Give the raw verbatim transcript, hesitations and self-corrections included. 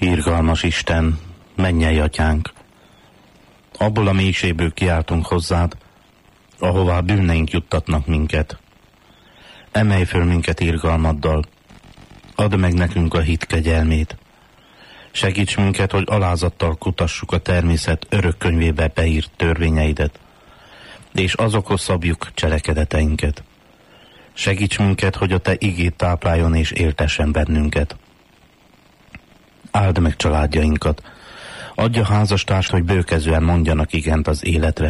Irgalmas Isten, mennyei atyánk, abból a mélységből kiáltunk hozzád, ahová bűneink juttatnak minket. Emelj föl minket irgalmaddal, add meg nekünk a hit kegyelmét. Segíts minket, hogy alázattal kutassuk a természet örök könyvébe beírt törvényeidet, és azokhoz szabjuk cselekedeteinket. Segíts minket, hogy a te igét tápláljon és éltessen bennünket. Áld meg családjainkat, adja házastást, hogy bőkezően mondjanak igent az életre,